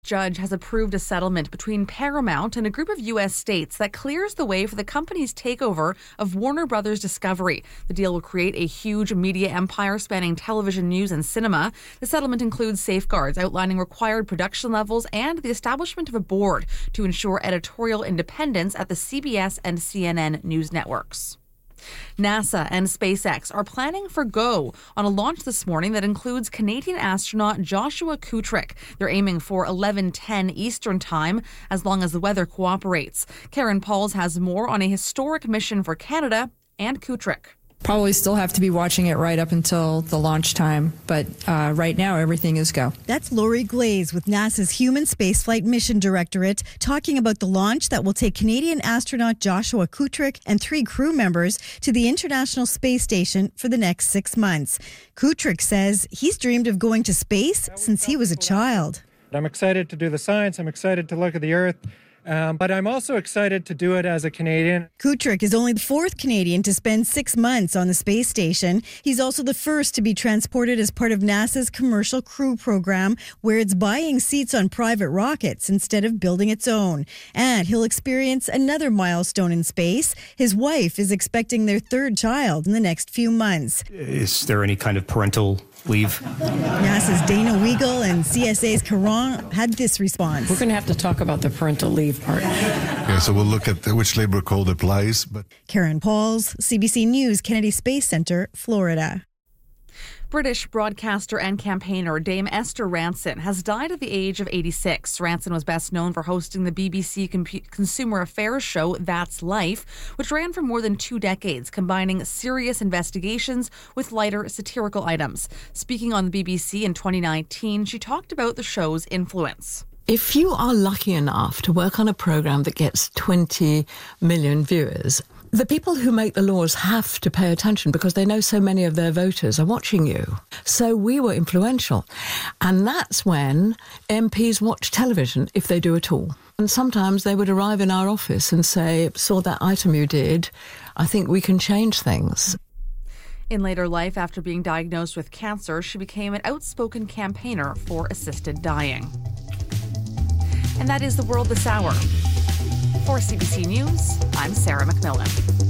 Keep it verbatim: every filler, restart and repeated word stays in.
judge has approved a settlement between Paramount and a group of U S states that clears the way for the company's takeover of Warner Brothers Discovery. The deal will create a huge media empire spanning television, news, and cinema. The settlement includes safeguards outlining required production levels and the establishment of a board to ensure editorial independence at the C B S and C N N news networks. NASA and SpaceX are planning for go on a launch this morning that includes Canadian astronaut Joshua Kutrick. They're aiming for eleven ten Eastern Time, as long as the weather cooperates. Karen Pauls has more on a historic mission for Canada and Kutrick. Probably still have to be watching it right up until the launch time, but uh, right now everything is go. That's Lori Glaze with NASA's Human Spaceflight Mission Directorate talking about the launch that will take Canadian astronaut Joshua Kutrick and three crew members to the International Space Station for the next six months. Kutrick says he's dreamed of going to space since he was a child. I'm excited to do the science. I'm excited to look at the Earth. Um, but I'm also excited to do it as a Canadian. Kutrick is only the fourth Canadian to spend six months on the space station. He's also the first to be transported as part of NASA's Commercial Crew Program, where it's buying seats on private rockets instead of building its own. And he'll experience another milestone in space. His wife is expecting their third child in the next few months. Is there any kind of parental leave? NASA's Dana Weigel and C S A's Caron had this response. We're going to have to talk about the parental leave part. Yeah, so we'll look at the, which labor code applies. But Karen Pauls, C B C News, Kennedy Space Center, Florida. British broadcaster and campaigner Dame Esther Rantzen has died at the age of eighty-six. Rantzen was best known for hosting the B B C Compu- Consumer Affairs show That's Life, which ran for more than two decades, combining serious investigations with lighter satirical items. Speaking on the B B C in twenty nineteen, she talked about the show's influence. If you are lucky enough to work on a program that gets twenty million viewers, the people who make the laws have to pay attention because they know so many of their voters are watching you. So we were influential. And that's when M Ps watch television, if they do at all. And sometimes they would arrive in our office and say, saw that item you did, I think we can change things. In later life, after being diagnosed with cancer, she became an outspoken campaigner for assisted dying. And that is The World This Hour. For C B C News, I'm Sarah McMillan.